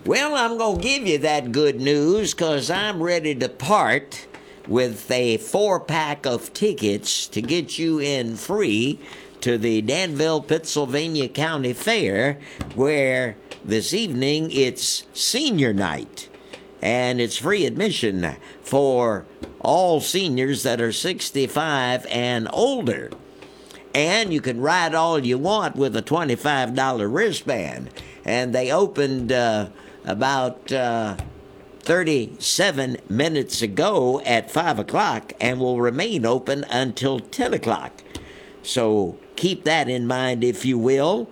Well, I'm going to give you that good news because I'm ready to part with a 4-pack of tickets to get you in free to the Danville, Pennsylvania County Fair, where this evening it's senior night. And it's free admission for all seniors that are 65 and older. And you can ride all you want with a $25 wristband. And they opened about 37 minutes ago at 5 o'clock and will remain open until 10 o'clock. So keep that in mind, if you will.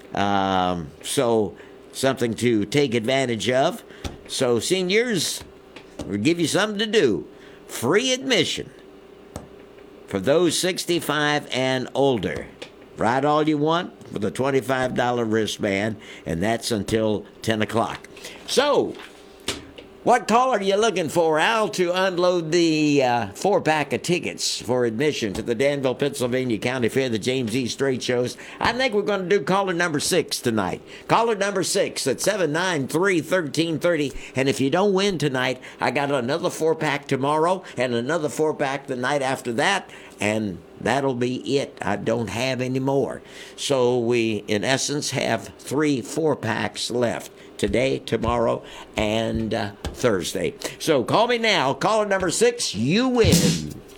So something to take advantage of. So seniors, we'll give you something to do. Free admission for those 65 and older. Ride all you want with a $25 wristband, and that's until 10 o'clock. So, what caller are you looking for, Al, to unload the 4-pack of tickets for admission to the Danville, Pennsylvania County Fair, the James E. Strait shows? I think we're going to do caller number 6 tonight. Caller number 6 at 793-1330. And if you don't win tonight, I got another 4-pack tomorrow and another 4-pack the night after that. And that'll be it. I don't have any more. So we, in essence, have 3 4-packs left. Today, tomorrow, and Thursday. So call me now. Caller number 6, you win.